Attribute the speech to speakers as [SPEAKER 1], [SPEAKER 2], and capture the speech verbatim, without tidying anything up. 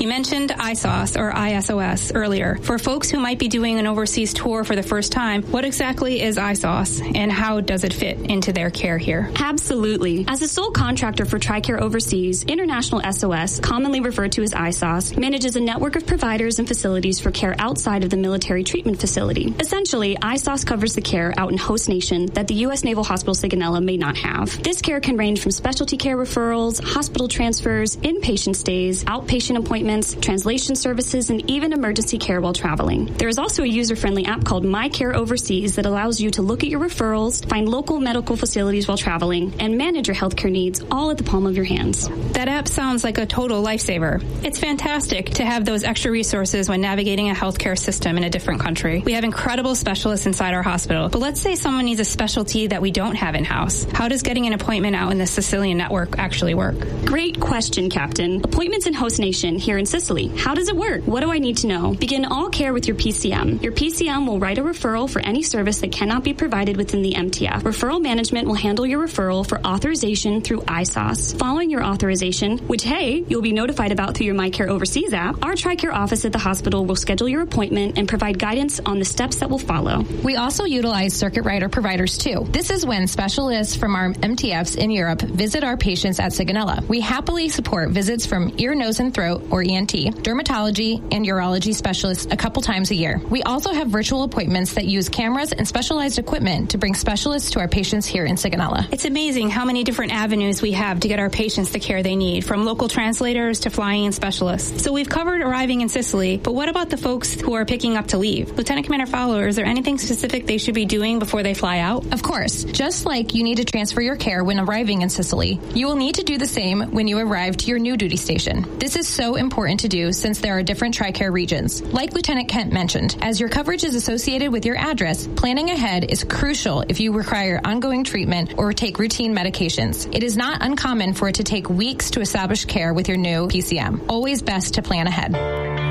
[SPEAKER 1] You mentioned I S O S or I S O S earlier. For folks who might be doing an overseas tour for the first time, what exactly is I S O S and how does it fit into their care here?
[SPEAKER 2] Absolutely. As a sole contractor for TRICARE Overseas, International S O S, commonly referred to as I S O S, manages a network of providers and facilities for care outside of the military treatment facility. Essentially, I S O S covers the care out in host nation that the U S Naval Hospital Sigonella may not have. This care can range from specialty care referrals, hospital transfers, inpatient stays, outpatient appointments, translation services, and even emergency care while traveling. There is also a user-friendly app called My Care Overseas that allows you to look at your referrals, find local medical facilities while traveling, and manage your healthcare needs all at the palm of your hands.
[SPEAKER 1] That app sounds like a total lifesaver. It's fantastic to have those extra resources when navigating a healthcare system in a different country. We have incredible specialists inside our hospital, but let's say someone needs a specialty that we don't have in-house. How does getting an appointment out in the Sicilian network actually work?
[SPEAKER 2] Great question, Captain. Appointments in host nation here in Sicily. How does it work? What do I need to know? Begin all care with your P C M. Your P C M will write a referral for any service that cannot be provided within the M T F. Referral management will handle your referral for authorization through I S O S. Following your authorization, which, hey, you'll be notified about through your My Care Overseas app, our TRICARE office at the hospital will schedule your appointment and provide guidance on the steps that will follow.
[SPEAKER 3] We also utilize circuit rider providers, too. This is when specialists from our M T Fs in Europe visit our patients at Sigonella. We happily support visits from ear, nose, and throat, or E N T, dermatology, and urology specialists a couple times a year. We also have virtual appointments that use cameras and specialized equipment to bring specialists to our patients here in Sigonella.
[SPEAKER 1] It's amazing how many different avenues we have to get our patients the care they need, from local translators to flying in specialists. So we've covered arriving in Sicily, but what about the folks who are picking up to leave? Lieutenant Commander Fowler, is there anything specific they should be doing before they fly out?
[SPEAKER 3] Of course. Just like you need to transfer your care when arriving in Sicily, you will need to do the same when you arrive to your new duty station. This is so important to do since there are different TRICARE regions. Like Lieutenant Kent mentioned, as your coverage is associated with your address, planning ahead is crucial if you require ongoing treatment or take routine medications. It is not uncommon for it to take weeks to establish care with your new P C M. Always best to plan ahead.